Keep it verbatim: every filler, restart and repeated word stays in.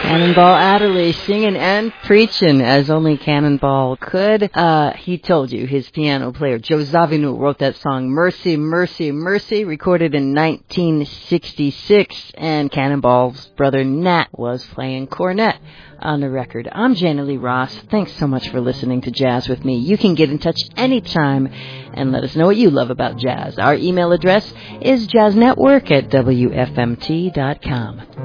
Cannonball Adderley singing and preaching as only Cannonball could. Uh, he told you his piano player, Joe Zawinul, wrote that song, Mercy, Mercy, Mercy, recorded in nineteen sixty-six, and Cannonball's brother Nat was playing cornet on the record. I'm Jana Lee Ross. Thanks so much for listening to Jazz with me. You can get in touch anytime and let us know what you love about jazz. Our email address is jazznetwork at W F M T dot com.